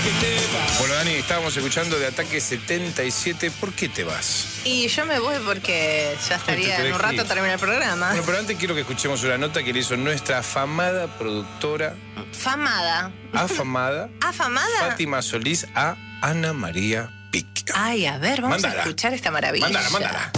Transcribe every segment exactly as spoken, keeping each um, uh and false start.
Bueno, Dani, estábamos escuchando de Ataque setenta y siete. ¿Por qué te vas? Y yo me voy porque ya estaría en un rato terminar el programa. Bueno, pero antes quiero que escuchemos una nota que le hizo nuestra afamada productora. Famada. Afamada. ¿Afamada? Fátima Solís a Ana María Pic. Ay, a ver, vamos Mándala. a escuchar esta maravilla. Mándala, mándala.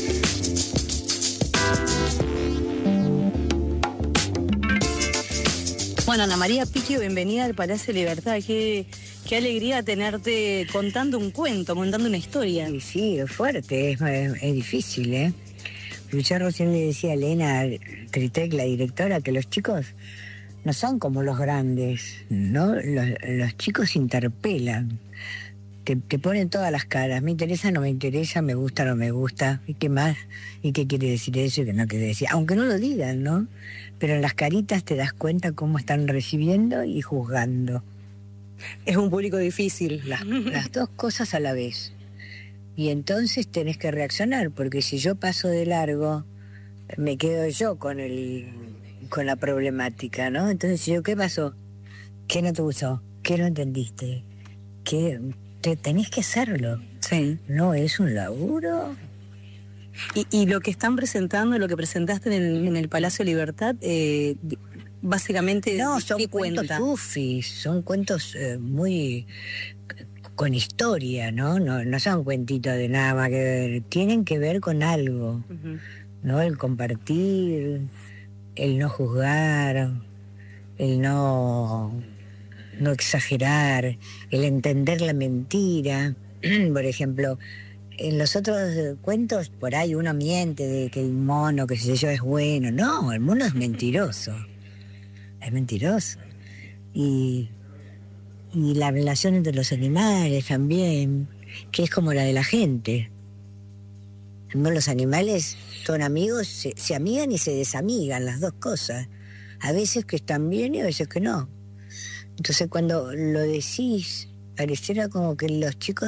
Bueno, Ana María Picchio, bienvenida al Palacio de Libertad. Qué, qué alegría tenerte contando un cuento, contando una historia. Sí, sí, es fuerte, es, es difícil, ¿eh? Yo recién le decía a Elena Tritec, la directora, que los chicos no son como los grandes, ¿no? Los, los chicos interpelan, te, te ponen todas las caras. Me interesa, no me interesa, me gusta, no me gusta. ¿Y qué más? ¿Y qué quiere decir eso y qué no quiere decir? Aunque no lo digan, ¿no? Pero en las caritas te das cuenta cómo están recibiendo y juzgando. Es un público difícil. Las, las dos cosas a la vez. Y entonces tenés que reaccionar, porque si yo paso de largo, me quedo yo con el con la problemática, ¿no? Entonces yo, ¿qué pasó? ¿Qué no te gustó? ¿Qué no entendiste? ¿Qué? Te, tenés que hacerlo. Sí. No es un laburo. Y, y lo que están presentando, lo que presentaste en el, en el Palacio de Libertad, eh, básicamente, no, son ¿qué cuentos cuenta? sufis, son cuentos eh, muy con historia, ¿no? ¿no? No son cuentitos de nada más que ver, tienen que ver con algo, uh-huh. ¿no? El compartir, el no juzgar, el no, no exagerar, el entender la mentira. Por ejemplo, en los otros cuentos, por ahí uno miente de que el mono, que sé yo, es bueno. No, el mono es mentiroso. Es mentiroso. Y, y la relación entre los animales también, que es como la de la gente. No, los animales son amigos, se, se amigan y se desamigan, las dos cosas. A veces que están bien y a veces que no. Entonces cuando lo decís, pareciera como que los chicos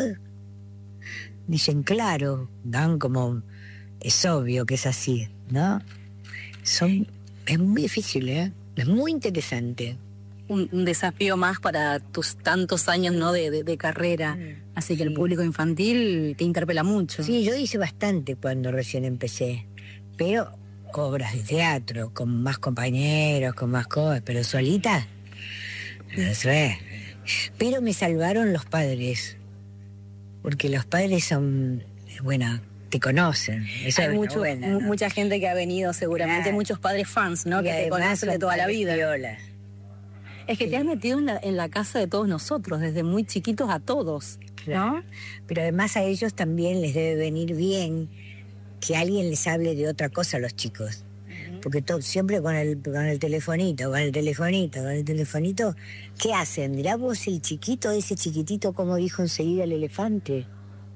dicen, claro, dan como, es obvio que es así, ¿no? Son, es muy difícil, ¿eh? Es muy interesante. Un, un desafío más para tus tantos años, ¿no? de, de, de carrera. Mm, Así que sí. El público infantil te interpela mucho. Sí, yo hice bastante cuando recién empecé, pero obras de teatro, con más compañeros, con más cosas, pero solita, no sé. Pero me salvaron los padres. Porque los padres son, bueno, te conocen. Eso Hay es mucho, buena, ¿no? ¿no? Mucha gente que ha venido, seguramente, claro. Muchos padres fans, ¿no? Y que te conocen de toda la vida. Viola. Es que sí. Te has metido en la, en la casa de todos nosotros, desde muy chiquitos a todos, claro. ¿No? Pero además a ellos también les debe venir bien que alguien les hable de otra cosa a los chicos. Porque todo, siempre con el, con el telefonito, con el telefonito, con el telefonito, ¿qué hacen? Mirá vos el chiquito, ese chiquitito, como dijo enseguida el elefante.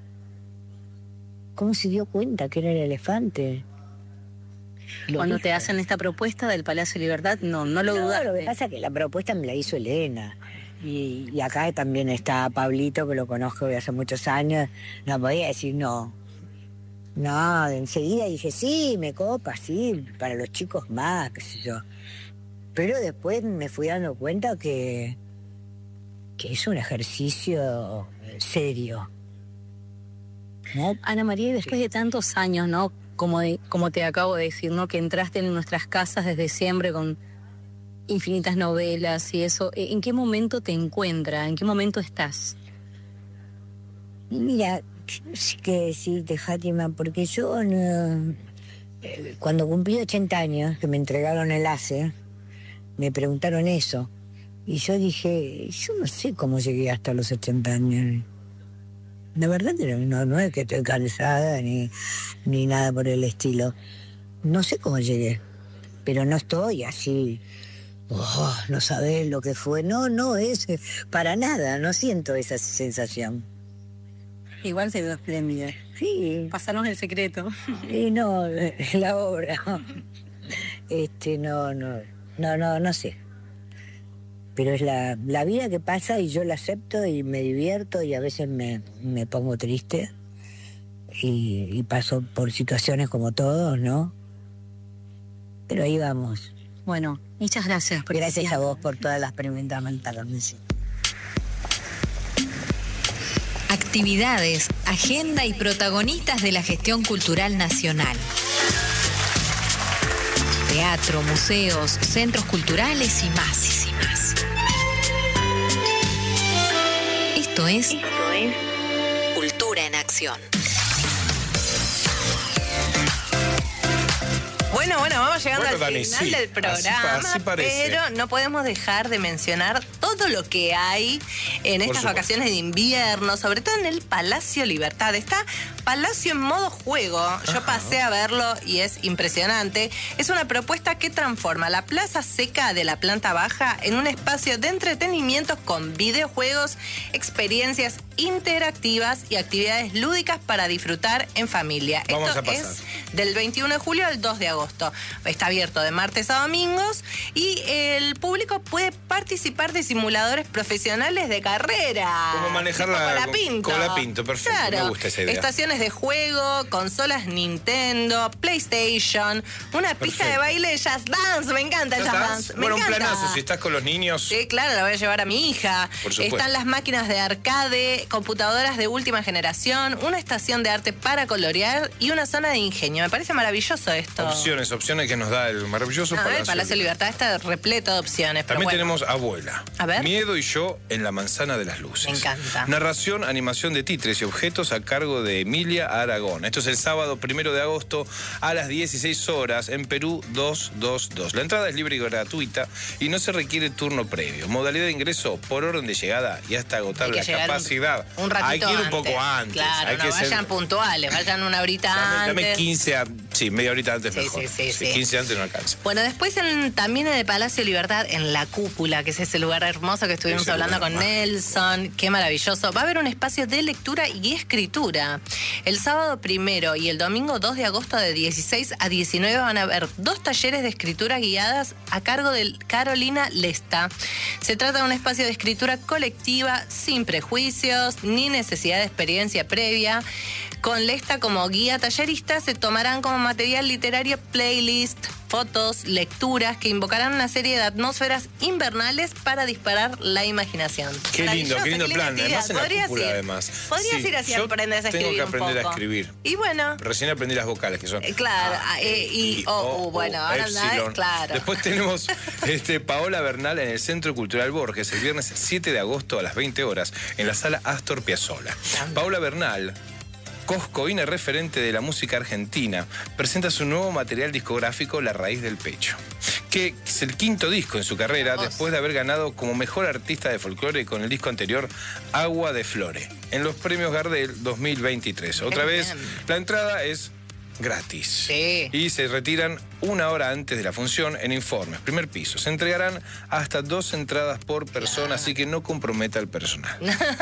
¿Cómo se dio cuenta que era el elefante? Lo Cuando dijo. Te hacen esta propuesta del Palacio de Libertad, no, no lo no, dudaste. Lo que pasa es que la propuesta me la hizo Elena. Y, y acá también está Pablito, que lo conozco de hace muchos años. No podía decir no. No, enseguida dije, sí, me copa, sí, para los chicos más, qué sé yo. Pero después me fui dando cuenta que, que es un ejercicio serio. ¿No? Ana María, y después de tantos años, ¿no? Como, de, como te acabo de decir, ¿no? Que entraste en nuestras casas desde siempre con infinitas novelas y eso. ¿En qué momento te encuentras? ¿En qué momento estás? Mira, no sé qué decirte, Fátima, porque yo no, eh, cuando cumplí ochenta años, que me entregaron el láser, me preguntaron eso. Y yo dije, yo no sé cómo llegué hasta los ochenta años. De verdad, no, no es que estoy cansada ni, ni nada por el estilo. No sé cómo llegué, pero no estoy así. Oh, no sabés lo que fue. No, no, es para nada, no siento esa sensación. Igual se ve espléndida. Sí. Pásanos el secreto. Sí, no, la obra. Este, no, no, no, no, no sé. Pero es la, la vida que pasa y yo la acepto y me divierto y a veces me, me pongo triste. Y, y paso por situaciones como todos, ¿no? Pero ahí vamos. Bueno, muchas gracias. Por gracias a vos por todas las preguntas mentales. actividades, agenda y protagonistas de la gestión cultural nacional. Teatro, museos, centros culturales y más, y más. Esto es, Esto es Cultura en Acción. Bueno, bueno, vamos llegando bueno, al Dani, final sí, del programa, así, así pero no podemos dejar de mencionar todo lo que hay en estas vacaciones de invierno, sobre todo en el Palacio Libertad. Está Palacio en modo juego. Yo Ajá. pasé a verlo y es impresionante. Es una propuesta que transforma la plaza seca de la planta baja en un espacio de entretenimiento con videojuegos, experiencias interactivas y actividades lúdicas para disfrutar en familia. Vamos Esto a pasar. es del veintiuno de julio al dos de agosto. Está abierto de martes a domingos y el público puede participar de simuladores profesionales de carrera. Como manejarla con la Pinto. Con la Pinto, perfecto. Claro. Me gusta esa idea. Estaciones de juego, consolas Nintendo, PlayStation, una pista perfecto. de baile de Jazz Dance. Me encanta Jazz Dance. Me bueno, encanta. un planazo. Si estás con los niños. Sí, claro, la voy a llevar a mi hija. Por supuesto. Están las máquinas de arcade, computadoras de última generación, una estación de arte para colorear y una zona de ingenio. Me parece maravilloso esto. Opciones, opciones que nos da el maravilloso no, Palacio. El Palacio Libertad está repleto de opciones. También pero bueno. tenemos Abuela. A ver. Miedo y yo en la manzana de las luces. Me encanta. Narración, animación de títeres y objetos a cargo de Emilia Aragón. Esto es el sábado primero de agosto a las dieciséis horas en Perú doscientos veintidós. La entrada es libre y gratuita y no se requiere turno previo. Modalidad de ingreso por orden de llegada y hasta agotar la capacidad. Un, un ratito Hay que ir un antes. poco antes. Claro, Hay no que vayan ser... puntuales, vayan una horita dame, antes. Dame quince a... Sí, media horita antes sí, mejor. Sí, sí, sí, sí. quince antes no alcanza. Bueno, después en, también en el Palacio Libertad, en la cúpula, que es ese lugar hermoso que estuvimos ese hablando con mágico. Nelson, qué maravilloso. Va a haber un espacio de lectura y escritura. El sábado primero y el domingo dos de agosto de dieciséis a diecinueve van a haber dos talleres de escritura guiadas a cargo de Carolina Lesta. Se trata de un espacio de escritura colectiva sin prejuicios ni necesidad de experiencia previa. Con Lesta como guía tallerista se tomarán como material literario playlist, fotos, lecturas que invocarán una serie de atmósferas invernales para disparar la imaginación. Qué lindo, qué lindo plan. Además en la cúpula, ir? además. Podrías sí, ir así, aprendes a escribir tengo que aprender un poco. a escribir. Y bueno. Recién aprendí las vocales, que son... Eh, claro, A, eh, y, o, o, o, bueno, ahora nada, claro. Después tenemos este, Paola Bernal en el Centro Cultural Borges, el viernes siete de agosto a las veinte horas, en la sala Astor Piazzolla. Paola Bernal, coscoína referente de la música argentina, presenta su nuevo material discográfico La Raíz del Pecho, que es el quinto disco en su carrera Vamos. después de haber ganado como mejor artista de folclore con el disco anterior Agua de Flore en los premios Gardel dos mil veintitrés. Otra Bien. vez, la entrada es gratis. Sí. Y se retiran una hora antes de la función en informes. Primer piso. Se entregarán hasta dos entradas por persona, claro. así que no comprometa al personal.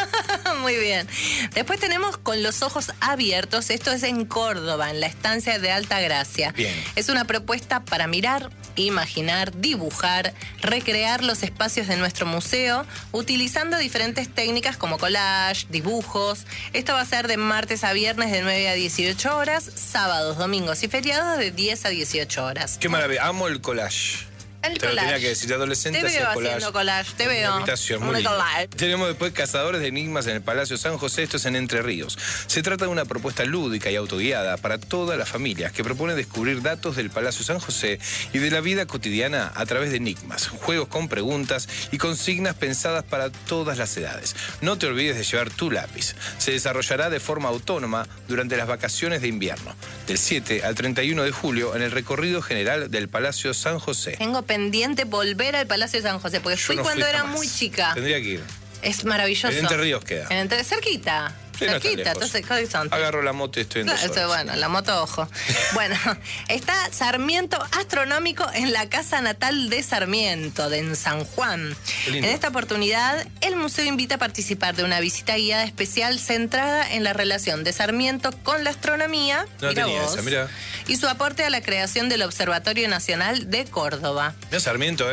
Muy bien. Después tenemos Con los ojos abiertos. Esto es en Córdoba, en la estancia de Alta Gracia. Bien. Es una propuesta para mirar, imaginar, dibujar, recrear los espacios de nuestro museo, utilizando diferentes técnicas como collage, dibujos. Esto va a ser de martes a viernes de nueve a dieciocho horas, sábados, domingos y feriados de diez a dieciocho horas. Qué maravilla. Amo el collage. El Te collage. lo tenía que decir, de adolescente te veo collage. haciendo collage, te veo. Una invitación muy linda. collage. Tenemos después Cazadores de Enigmas en el Palacio San José, esto es en Entre Ríos. Se trata de una propuesta lúdica y autoguiada para todas las familias que propone descubrir datos del Palacio San José y de la vida cotidiana a través de enigmas, juegos con preguntas y consignas pensadas para todas las edades. No te olvides de llevar tu lápiz. Se desarrollará de forma autónoma durante las vacaciones de invierno, del siete al treinta y uno de julio en el recorrido general del Palacio San José. Tengo pendiente volver al Palacio de San José, porque Yo fui no cuando fui era jamás. muy chica. Tendría que ir. Es maravilloso. En Entre Ríos queda. En Entre, cerquita. Sí, no está cerquita, lejos. entonces, horizonte. Agarro la moto y estoy en Claro, dos horas. eso, bueno, la moto, ojo. Bueno, está Sarmiento Astronómico en la casa natal de Sarmiento, de en San Juan. En esta oportunidad, el museo invita a participar de una visita guiada especial centrada en la relación de Sarmiento con la astronomía. No mira tenía vos, esa, mira. Y su aporte a la creación del Observatorio Nacional de Córdoba. Mira Sarmiento, ¿eh?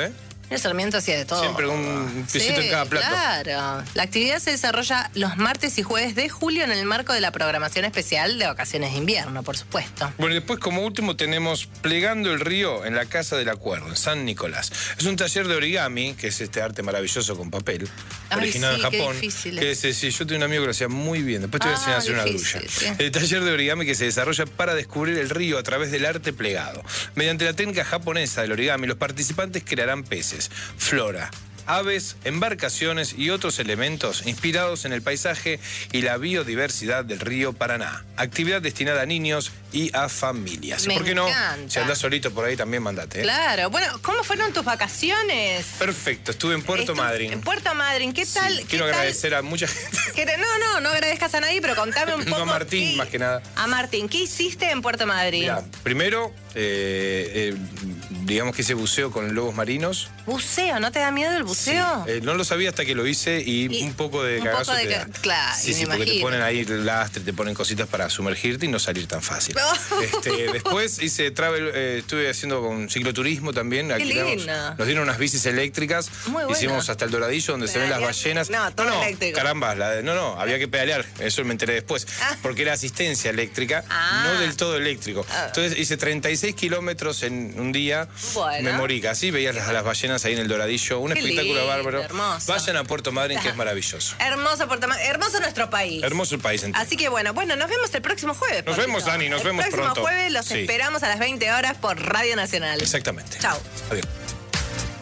El Sarmiento hacía de todo. Siempre con un piecito Sí, en cada plato. Claro. La actividad se desarrolla los martes y jueves de julio en el marco de la programación especial de vacaciones de invierno, por supuesto. Bueno, y después como último tenemos Plegando el Río en la Casa del Acuerdo, en San Nicolás. Es un taller de origami, que es este arte maravilloso con papel, Ay, originado sí, en qué Japón. difícil Que es. es, sí, yo tengo un amigo que lo hacía muy bien. Después te voy a enseñar Ah, a hacer una difícil, grulla. sí. El taller de origami que se desarrolla para descubrir el río a través del arte plegado. Mediante la técnica japonesa del origami, los participantes crearán peces, flora, aves, embarcaciones y otros elementos inspirados en el paisaje y la biodiversidad del río Paraná. Actividad destinada a niños y a familias. Me ¿Por qué no? encanta. Si andás solito por ahí también mandate. ¿eh? Claro. Bueno, ¿cómo fueron tus vacaciones? Perfecto, estuve en Puerto Estu- Madryn. En Puerto Madryn, ¿qué Sí, tal? ¿Qué quiero tal? agradecer a mucha gente. ¿Qué te- No, no, no agradezcas a nadie, pero contame un No, poco. a Martín, qué- más que nada. A Martín, ¿qué hiciste en Puerto Madryn? Mirá, primero, eh, eh, digamos que hice buceo con lobos marinos. Buceo, ¿no te da miedo el buceo? Eh, no lo sabía hasta que lo hice y, Y un poco de un cagazo poco de te ca- da. claro, Sí, me sí, porque te imagino. ponen ahí lastre, te ponen cositas para sumergirte y no salir tan fácil. No. Este, después hice travel, eh, estuve haciendo con cicloturismo también. Qué alquilamos- lindo. Nos dieron unas bicis eléctricas. Muy bueno. Hicimos hasta el Doradillo donde se ven las Pedaleaste. ballenas. No, todo no, eléctrico. caramba, la de- no, no, había que pedalear. Eso me enteré después. Ah. Porque era asistencia eléctrica, Ah. no del todo eléctrico. Ah. Entonces hice treinta y seis kilómetros en un día. Bueno. Me morí casi, veías las, a las ballenas ahí en el Doradillo. Un Qué espectáculo lindo, bárbaro. hermoso. Vayan a Puerto Madryn, que es maravilloso. Hermoso Puerto Madryn, hermoso nuestro país. Hermoso el país entero. Así que bueno, bueno, nos vemos el próximo jueves. Nos Pablito. vemos, Dani, nos el vemos próximo pronto. jueves los Sí. esperamos a las veinte horas por Radio Nacional. Exactamente. Chao. Adiós.